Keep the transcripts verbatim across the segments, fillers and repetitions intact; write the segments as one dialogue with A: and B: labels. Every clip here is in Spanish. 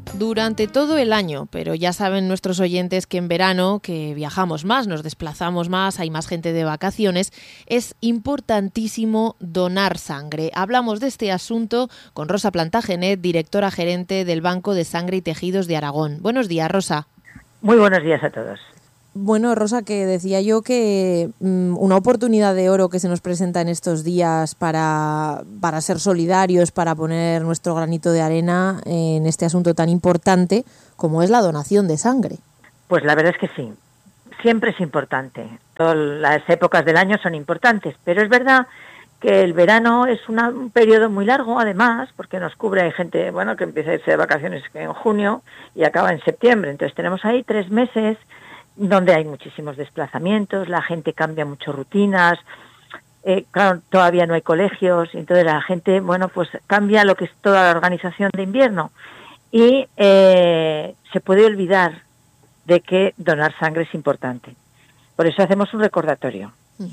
A: durante todo el año, pero ya saben nuestros oyentes que en verano, que viajamos más, nos desplazamos más, hay más gente de vacaciones, es importantísimo donar sangre. Hablamos de este asunto con Rosa Plantagenet, directora gerente del Banco de Sangre y Tejidos de Aragón. Buenos días, Rosa.
B: Muy buenos días a todos.
A: Bueno, Rosa, que decía yo que mmm, una oportunidad de oro que se nos presenta en estos días para, para ser solidarios, para poner nuestro granito de arena en este asunto tan importante como es la donación de sangre.
B: Pues la verdad es que sí, siempre es importante. Todas las épocas del año son importantes, pero es verdad que el verano es una, un periodo muy largo, además, porque nos cubre, hay gente, bueno, que empieza a irse de vacaciones en junio y acaba en septiembre. Entonces tenemos ahí tres meses donde hay muchísimos desplazamientos, la gente cambia mucho rutinas, eh, claro, todavía no hay colegios, entonces la gente, bueno, pues cambia lo que es toda la organización de invierno y eh, se puede olvidar de que donar sangre es importante. Por eso hacemos un recordatorio,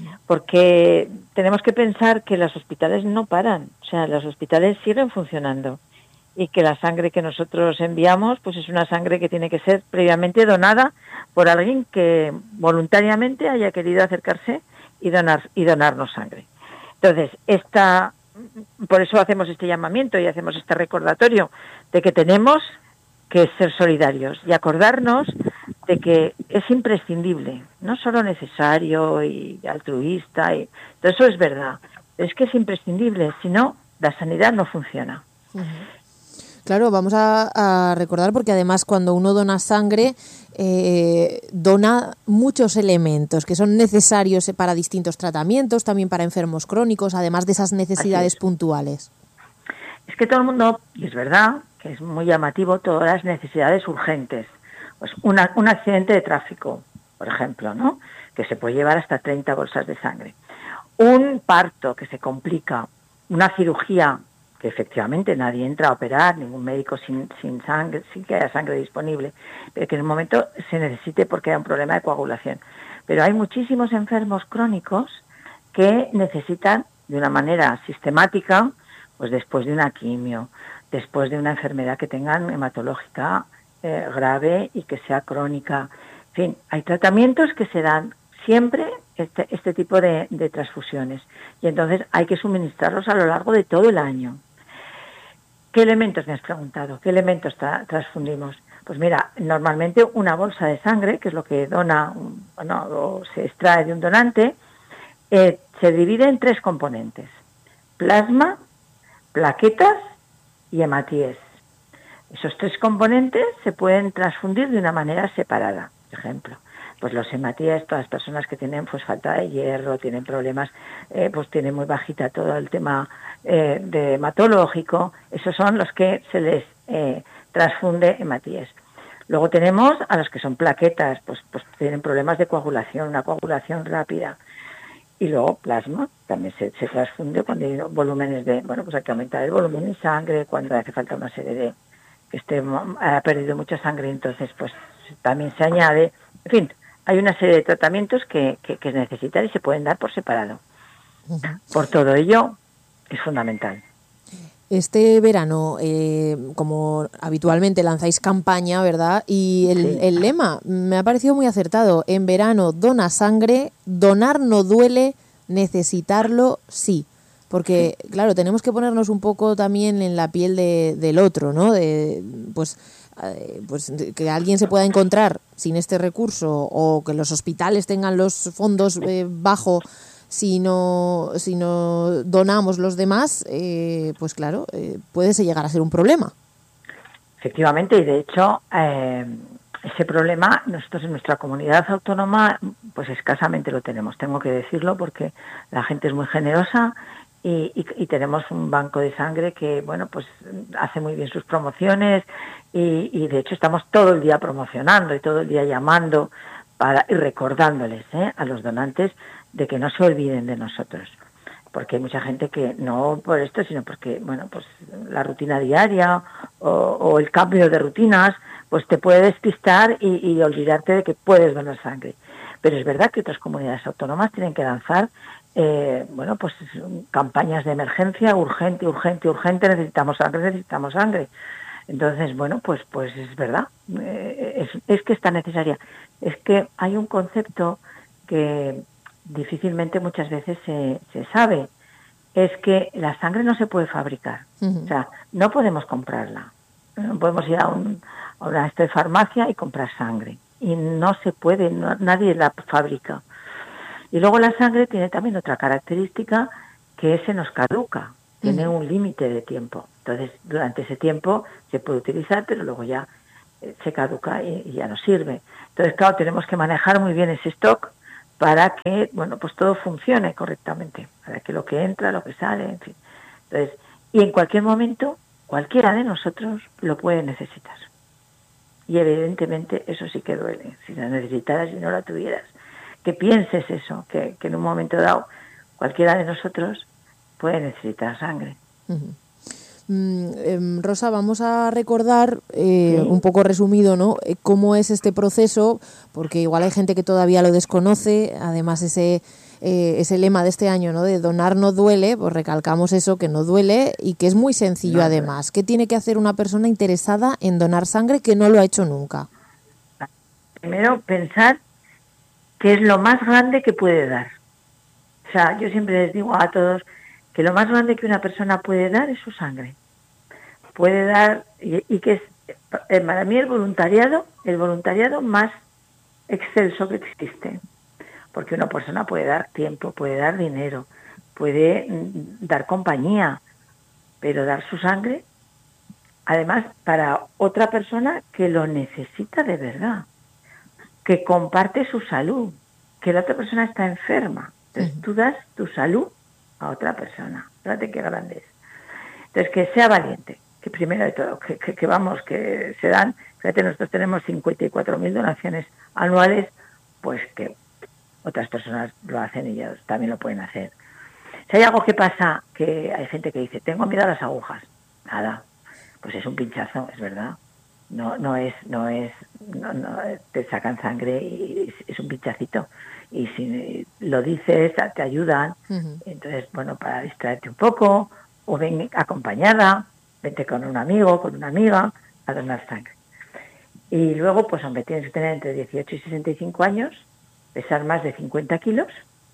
B: porque tenemos que pensar que los hospitales no paran, o sea, los hospitales siguen funcionando y que la sangre que nosotros enviamos pues es una sangre que tiene que ser previamente donada por alguien que voluntariamente haya querido acercarse y donar y donarnos sangre. Entonces, esta, por eso hacemos este llamamiento y hacemos este recordatorio de que tenemos que ser solidarios y acordarnos de que es imprescindible, no solo necesario y altruista, y todo eso es verdad, es que es imprescindible, si no, la sanidad no funciona.
A: Uh-huh. Claro, vamos a, a recordar porque además cuando uno dona sangre eh, dona muchos elementos que son necesarios para distintos tratamientos, también para enfermos crónicos, además de esas necesidades es. puntuales.
B: Es que todo el mundo, y es verdad, que es muy llamativo todas las necesidades urgentes. Pues una, un accidente de tráfico, por ejemplo, ¿no? Que se puede llevar hasta treinta bolsas de sangre. Un parto que se complica, una cirugía que efectivamente nadie entra a operar, ningún médico sin, sin sangre, sin que haya sangre disponible, pero que en un momento se necesite porque hay un problema de coagulación. Pero hay muchísimos enfermos crónicos que necesitan de una manera sistemática, pues después de una quimio, después de una enfermedad que tengan hematológica eh, grave y que sea crónica. En fin, hay tratamientos que se dan siempre este, este tipo de, de transfusiones y entonces hay que suministrarlos a lo largo de todo el año. ¿Qué elementos me has preguntado? ¿Qué elementos tra- transfundimos? Pues mira, normalmente una bolsa de sangre, que es lo que dona, bueno, o se extrae de un donante, eh, se divide en tres componentes: plasma, plaquetas y hematíes. Esos tres componentes se pueden transfundir de una manera separada. Por ejemplo, pues los hematíes, todas las personas que tienen pues falta de hierro, tienen problemas, eh, pues tienen muy bajita todo el tema eh, de hematológico, esos son los que se les eh, transfunde hematíes. Luego tenemos a los que son plaquetas, pues, pues tienen problemas de coagulación, una coagulación rápida. Y luego plasma, también se, se transfunde cuando hay volúmenes de, bueno, pues hay que aumentar el volumen de sangre, cuando hace falta una serie de, que esté, ha perdido mucha sangre, entonces pues también se añade, en fin, hay una serie de tratamientos que, que, que necesitan y se pueden dar por separado. Uh-huh. Por todo ello, es fundamental.
A: Este verano, eh, como habitualmente lanzáis campaña, ¿verdad? Y el, sí. el lema me ha parecido muy acertado. En verano, dona sangre, donar no duele, necesitarlo sí. Porque, sí. claro, tenemos que ponernos un poco también en la piel de, del otro, ¿no? De, pues, eh, pues que alguien se pueda encontrar sin este recurso o que los hospitales tengan los fondos eh, bajo. Si no, si no donamos los demás, eh, pues claro, eh, puede llegar a ser un problema.
B: Efectivamente, y de hecho, eh, ese problema nosotros en nuestra comunidad autónoma, pues escasamente lo tenemos, tengo que decirlo, porque la gente es muy generosa y, y, y tenemos un banco de sangre que, bueno, pues hace muy bien sus promociones y, y de hecho estamos todo el día promocionando y todo el día llamando para y recordándoles ¿eh? a los donantes de que no se olviden de nosotros, porque hay mucha gente que no por esto, sino porque, bueno, pues la rutina diaria o, o el cambio de rutinas, pues te puede despistar y, y olvidarte de que puedes donar sangre. Pero es verdad que otras comunidades autónomas tienen que lanzar, eh, bueno, pues campañas de emergencia, urgente, urgente, urgente, necesitamos sangre, necesitamos sangre. Entonces, bueno, pues pues es verdad, eh, es, es que está necesaria. Es que hay un concepto que difícilmente muchas veces se, se sabe, es que la sangre no se puede fabricar,
A: Uh-huh.
B: o sea, no podemos comprarla. No podemos ir a, un, a una este, farmacia y comprar sangre, y no se puede, no, nadie la fabrica. Y luego la sangre tiene también otra característica, que se nos caduca, tiene un límite de tiempo. Entonces, durante ese tiempo se puede utilizar, pero luego ya eh, se caduca y, y ya no sirve. Entonces, claro, tenemos que manejar muy bien ese stock para que, bueno, pues todo funcione correctamente, para que lo que entra, lo que sale, en fin. Entonces, y en cualquier momento, cualquiera de nosotros lo puede necesitar. Y evidentemente eso sí que duele, si la necesitaras y no la tuvieras. Que pienses eso, que, que en un momento dado cualquiera de nosotros puede necesitar sangre.
A: Uh-huh. Mm, eh, Rosa, vamos a recordar eh,
B: ¿Sí?
A: un poco resumido, ¿no? Eh, cómo es este proceso, porque igual hay gente que todavía lo desconoce. Además, ese eh, ese lema de este año, ¿no? De donar no duele, pues recalcamos eso, que no duele y que es muy sencillo. No, además. ¿Qué tiene que hacer una persona interesada en donar sangre que no lo ha hecho nunca?
B: Primero, pensar qué es lo más grande que puede dar. O sea, yo siempre les digo a todos que lo más grande que una persona puede dar es su sangre. Puede dar, y, y que es para mí el voluntariado, el voluntariado más excelso que existe. Porque una persona puede dar tiempo, puede dar dinero, puede dar compañía, pero dar su sangre, además para otra persona que lo necesita de verdad, que comparte su salud, que la otra persona está enferma. Entonces, uh-huh. tú das tu salud a otra persona. Fíjate qué grande es. Entonces, que sea valiente, que primero de todo, que, que, que vamos, que se dan, fíjate, nosotros tenemos cincuenta y cuatro mil donaciones anuales, pues que otras personas lo hacen y ellos también lo pueden hacer. Si hay algo que pasa, que hay gente que dice, tengo miedo a las agujas, nada, pues es un pinchazo, es verdad. No, no es, no es, no, no, te sacan sangre y es, es un pinchacito. Y si lo dices, te ayudan. Uh-huh. Entonces, bueno, para distraerte un poco, o ven acompañada, vente con un amigo, con una amiga, a donar sangre. Y luego, pues hombre, tienes que tener entre dieciocho y sesenta y cinco años, pesar más de cincuenta kilos.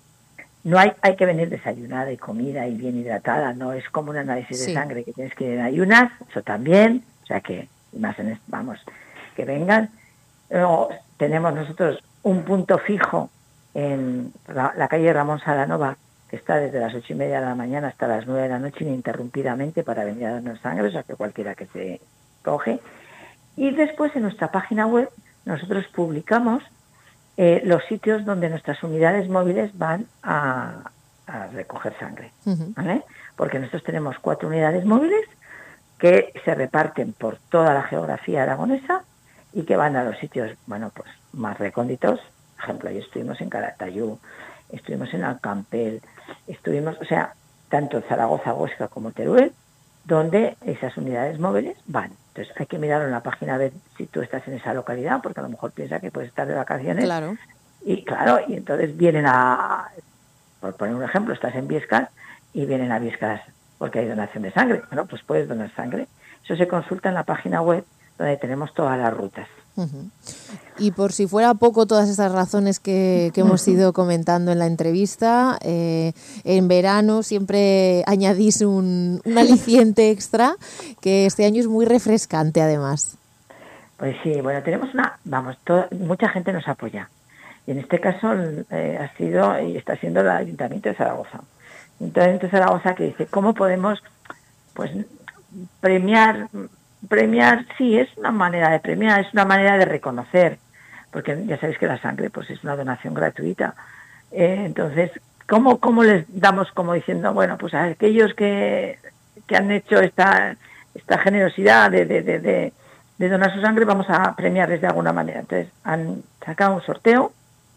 B: No hay, hay que venir desayunada y comida y bien hidratada, no es como un análisis sí. de sangre que tienes que ir en ayunas, eso también, o sea que, más en esto, vamos, que vengan. Luego tenemos nosotros un punto fijo en la, la calle Ramón Salanova, que está desde las ocho y media de la mañana hasta las nueve de la noche ininterrumpidamente para venir a darnos sangre, o sea que cualquiera que se coge. Y después en nuestra página web nosotros publicamos Eh, los sitios donde nuestras unidades móviles van a, a recoger sangre, uh-huh. ¿vale? Porque nosotros tenemos cuatro unidades móviles que se reparten por toda la geografía aragonesa y que van a los sitios, bueno, pues más recónditos. Por ejemplo, ahí estuvimos en Calatayud, estuvimos en Alcampel, estuvimos, o sea, tanto Zaragoza, Huesca como Teruel, donde esas unidades móviles van. Entonces hay que mirar en la página web si tú estás en esa localidad, porque a lo mejor piensa que puedes estar de vacaciones.
A: Claro.
B: Y claro, y entonces vienen a, por poner un ejemplo, estás en Biescas y vienen a Biescas porque hay donación de sangre. Bueno, pues puedes donar sangre. Eso se consulta en la página web donde tenemos todas las rutas.
A: Uh-huh. Y por si fuera poco todas estas razones que, que hemos ido comentando en la entrevista, eh, en verano siempre añadís un, un aliciente extra que este año es muy refrescante además.
B: Pues sí, bueno, tenemos una, vamos, to, mucha gente nos apoya. Y en este caso eh, ha sido y está siendo el Ayuntamiento de Zaragoza. El Ayuntamiento de Zaragoza que dice, ¿cómo podemos pues premiar? Premiar, sí, es una manera de premiar, es una manera de reconocer, porque ya sabéis que la sangre pues es una donación gratuita. Eh, entonces, ¿cómo, ¿cómo les damos como diciendo, bueno, pues a aquellos que, que han hecho esta, esta generosidad de, de, de, de, de donar su sangre, vamos a premiarles de alguna manera? Entonces, han sacado un sorteo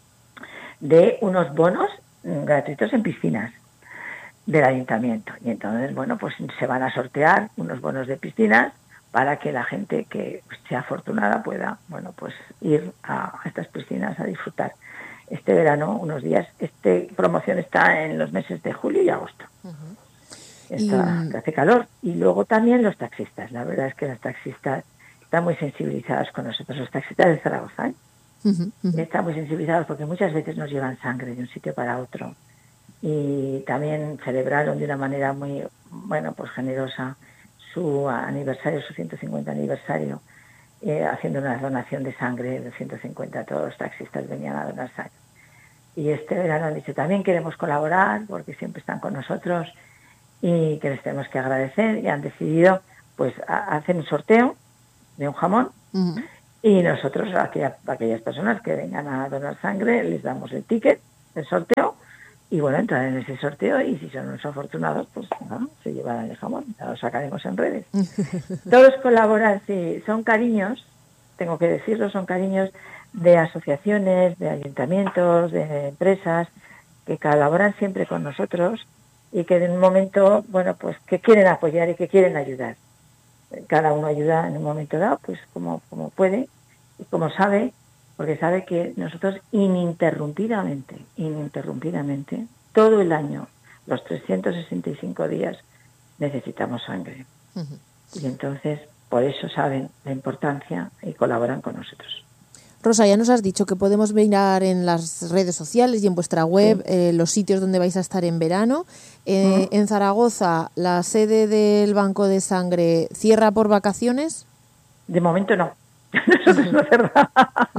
B: de unos bonos gratuitos en piscinas del ayuntamiento. Y entonces, bueno, pues se van a sortear unos bonos de piscinas para que la gente que sea afortunada pueda, bueno, pues ir a estas piscinas a disfrutar este verano unos días. Esta promoción está en los meses de julio y agosto.
A: Uh-huh.
B: está,
A: Y,
B: que hace calor. Y luego también los taxistas. La verdad es que los taxistas están muy sensibilizados con nosotros, los taxistas de Zaragoza, ¿eh?
A: uh-huh, uh-huh.
B: Están muy sensibilizados porque muchas veces nos llevan sangre de un sitio para otro. Y también celebraron de una manera muy, bueno, pues generosa su aniversario, su ciento cincuenta aniversario, eh, haciendo una donación de sangre de ciento cincuenta. Todos los taxistas venían a donar sangre. Y este verano han dicho, también queremos colaborar porque siempre están con nosotros y que les tenemos que agradecer, y han decidido pues a, hacer un sorteo de un jamón, uh-huh. Y nosotros a, aquella, a aquellas personas que vengan a donar sangre les damos el ticket, el sorteo, y bueno, entrar en ese sorteo, y si son unos afortunados, pues no, se llevarán el jamón, ya lo sacaremos en redes. Todos colaboran, sí, son cariños, tengo que decirlo, son cariños de asociaciones, de ayuntamientos, de empresas, que colaboran siempre con nosotros y que en un momento, bueno, pues que quieren apoyar y que quieren ayudar. Cada uno ayuda en un momento dado, pues como, como puede y como sabe, porque sabe que nosotros ininterrumpidamente, ininterrumpidamente, todo el año, los trescientos sesenta y cinco días, necesitamos sangre. Uh-huh. Y entonces, por eso saben la importancia y colaboran con nosotros.
A: Rosa, ya nos has dicho que podemos mirar en las redes sociales y en vuestra web, sí, eh, los sitios donde vais a estar en verano. Eh, uh-huh. En Zaragoza, ¿la sede del Banco de Sangre cierra por vacaciones?
B: De momento no. Nosotros no cerramos.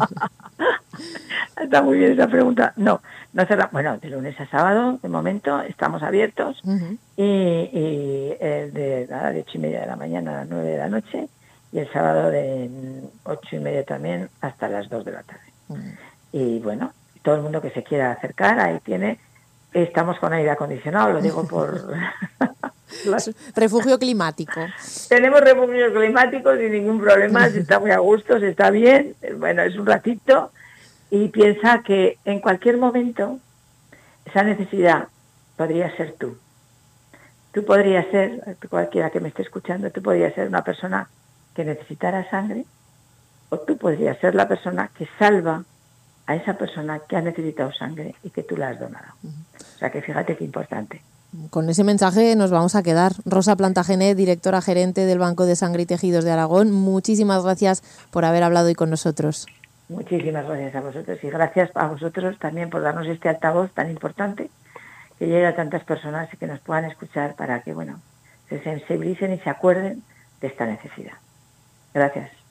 B: Está muy bien esa pregunta. No, no cerramos. Bueno, de lunes a sábado, de momento, estamos abiertos. Uh-huh. Y, y el de, nada, de ocho y media de la mañana a las nueve de la noche. Y el sábado de ocho y media también hasta las dos de la tarde. Uh-huh. Y bueno, todo el mundo que se quiera acercar, ahí tiene, estamos con aire acondicionado, lo digo por...
A: las... Refugio climático.
B: Tenemos refugio climático sin ningún problema, se está muy a gusto, se está bien, bueno, es un ratito, y piensa que en cualquier momento esa necesidad podría ser tú. Tú podrías ser, cualquiera que me esté escuchando, tú podrías ser una persona que necesitara sangre, o tú podrías ser la persona que salva a esa persona que ha necesitado sangre y que tú la has donado. O sea que fíjate qué importante.
A: Con ese mensaje nos vamos a quedar. Rosa Plantagenet, directora gerente del Banco de Sangre y Tejidos de Aragón, muchísimas gracias por haber hablado hoy con nosotros.
B: Muchísimas gracias a vosotros, y gracias a vosotros también por darnos este altavoz tan importante que llegue a tantas personas y que nos puedan escuchar para que, bueno, se sensibilicen y se acuerden de esta necesidad. Gracias.